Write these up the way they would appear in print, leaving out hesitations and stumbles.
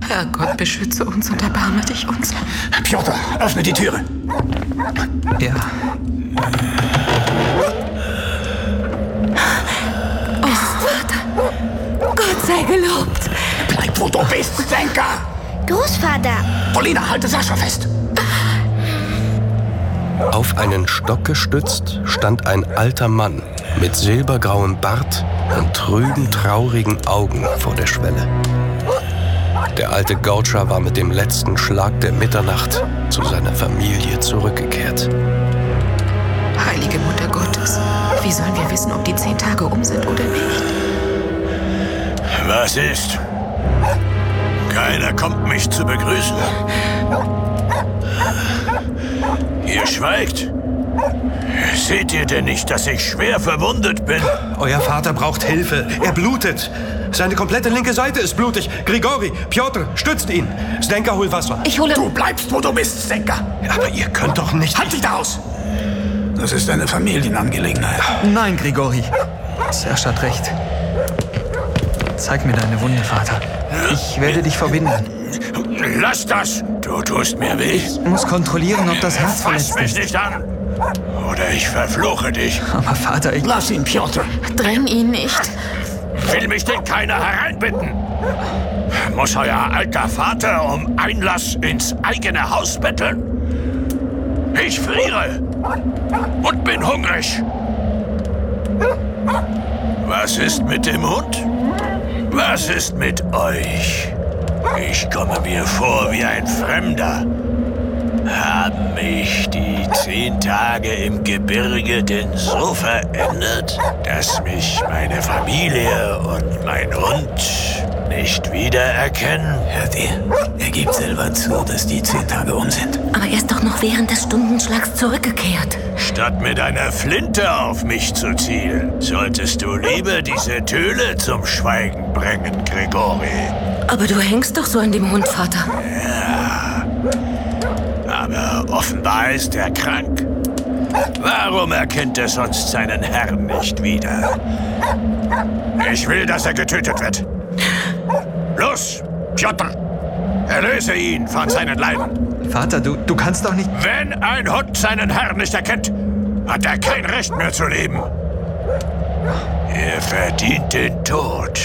Herrgott, beschütze uns und erbarme dich uns. Pjotr, öffne die Türe. Ja. Vater, Gott sei gelobt. Bleib, wo du bist, Zdenka! Großvater! Polina, halte Sascha fest! Auf einen Stock gestützt stand ein alter Mann mit silbergrauem Bart und trüben, traurigen Augen vor der Schwelle. Der alte Gaucher war mit dem letzten Schlag der Mitternacht zu seiner Familie zurückgekehrt. Heilige Mutter Gottes, wie sollen wir wissen, ob die 10 Tage um sind oder nicht? Was ist? Keiner kommt, mich zu begrüßen. Ihr schweigt. Seht ihr denn nicht, dass ich schwer verwundet bin? Euer Vater braucht Hilfe. Er blutet. Seine komplette linke Seite ist blutig. Grigori, Pjotr, stützt ihn. Zdenka, hol Wasser. Ich hole... Du bleibst, wo du bist, Zdenka! Aber ihr könnt doch nicht... Halt dich da aus! Das ist eine Familienangelegenheit. Nein, Grigori. Serge hat recht. Zeig mir deine Wunde, Vater. Ich werde dich verbinden. Lass das! Du tust mir weh. Ich muss kontrollieren, ob das Herz Fass verletzt mich ist. nicht an! Oder ich verfluche dich. Aber Vater, ich... Lass ihn, Pjotr! Dräng ihn nicht. Will mich denn keiner hereinbitten? Muss euer alter Vater um Einlass ins eigene Haus betteln? Ich friere und bin hungrig. Was ist mit dem Hund? Was ist mit euch? Ich komme mir vor wie ein Fremder. Haben mich die 10 Tage im Gebirge denn so verändert, dass mich meine Familie und mein Hund nicht wiedererkennen? Hört ihr? Er gibt selber zu, dass die 10 Tage um sind. Aber er ist doch noch während des Stundenschlags zurückgekehrt. Statt mit einer Flinte auf mich zu zielen, solltest du lieber diese Töle zum Schweigen bringen, Grigori. Aber du hängst doch so an dem Hund, Vater. Aber offenbar ist er krank. Warum erkennt er sonst seinen Herrn nicht wieder? Ich will, dass er getötet wird. Los, Pjotr! Erlöse ihn von seinen Leiden. Vater, du kannst doch nicht... Wenn ein Hund seinen Herrn nicht erkennt, hat er kein Recht mehr zu leben. Er verdient den Tod.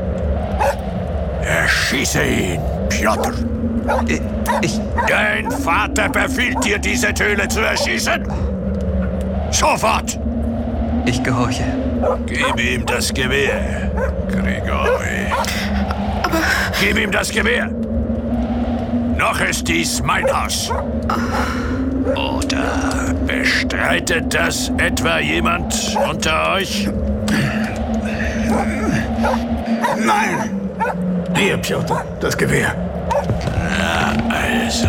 Erschieße ihn, Pjotr. Ich... Dein Vater befiehlt dir, diese Töle zu erschießen. Sofort! Ich gehorche. Gib ihm das Gewehr, Grigori. Aber... Gib ihm das Gewehr. Noch ist dies mein Haus. Oder bestreitet das etwa jemand unter euch? Nein! Hier, Pjotr, das Gewehr. Also,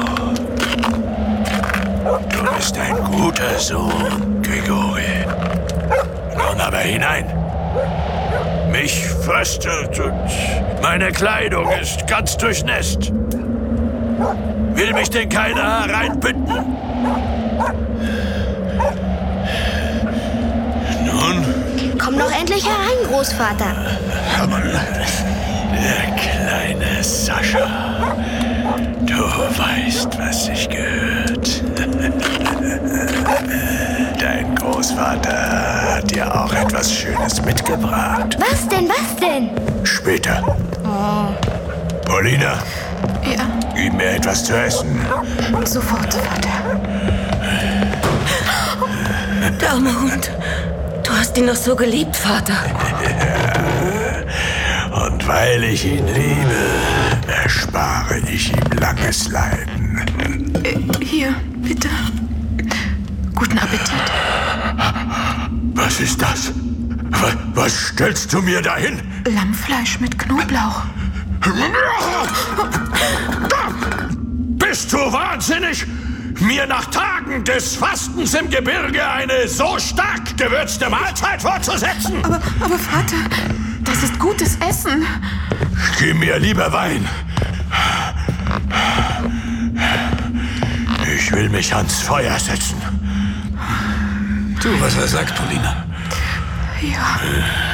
du bist ein guter Sohn, Grigori. Nun aber hinein. Mich fröstelt und meine Kleidung ist ganz durchnässt. Will mich denn keiner hereinbitten? Nun? Komm doch endlich herein, Großvater. Aber Der kleine Sascha. Du weißt, was sich gehört. Dein Großvater hat dir auch etwas Schönes mitgebracht. Was denn, was denn? Später. Polina, Ja, gib mir etwas zu essen. sofort, Vater. Der arme Hund. Du hast ihn doch so geliebt, Vater. Und weil ich ihn liebe, erspare ich ihm langes Leiden. Hier, bitte. Guten Appetit. Was ist das? Was stellst du mir dahin? Lammfleisch mit Knoblauch. Bist du wahnsinnig? Mir nach Tagen des Fastens im Gebirge eine so stark gewürzte Mahlzeit vorzusetzen? Aber Vater, das ist gutes Essen. Gib mir lieber Wein. Ich will mich ans Feuer setzen. tu, was er sagt, Polina. Ja.